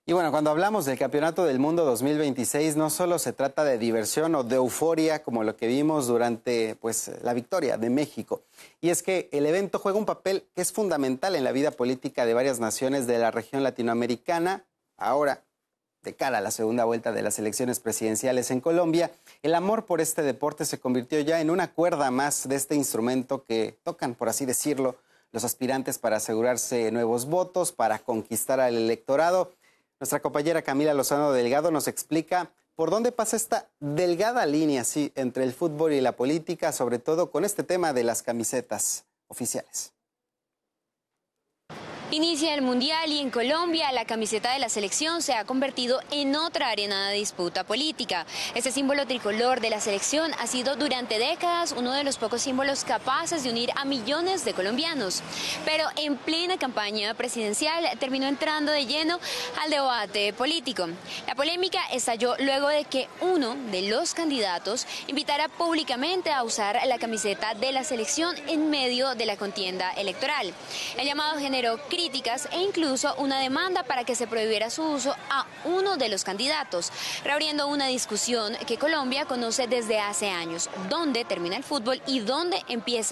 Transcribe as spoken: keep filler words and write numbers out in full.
Y bueno, cuando hablamos del Campeonato del Mundo dos mil veintiséis, no solo se trata de diversión o de euforia como lo que vimos durante pues, la victoria de México. Y es que el evento juega un papel que es fundamental en la vida política de varias naciones de la región latinoamericana. Ahora, de cara a la segunda vuelta de las elecciones presidenciales en Colombia, el amor por este deporte se convirtió ya en una cuerda más de este instrumento que tocan, por así decirlo, los aspirantes para asegurarse nuevos votos, para conquistar al electorado. Nuestra compañera Camila Lozano Delgado nos explica por dónde pasa esta delgada línea sí, entre el fútbol y la política, sobre todo con este tema de las camisetas oficiales. Inicia el Mundial y en Colombia la camiseta de la selección se ha convertido en otra arena de disputa política. Este símbolo tricolor de la selección ha sido durante décadas uno de los pocos símbolos capaces de unir a millones de colombianos. Pero en plena campaña presidencial terminó entrando de lleno al debate político. La polémica estalló luego de que uno de los candidatos invitara públicamente a usar la camiseta de la selección en medio de la contienda electoral. El llamado generó críticas e incluso una demanda para que se prohibiera su uso a uno de los candidatos, reabriendo una discusión que Colombia conoce desde hace años, dónde termina el fútbol y dónde empieza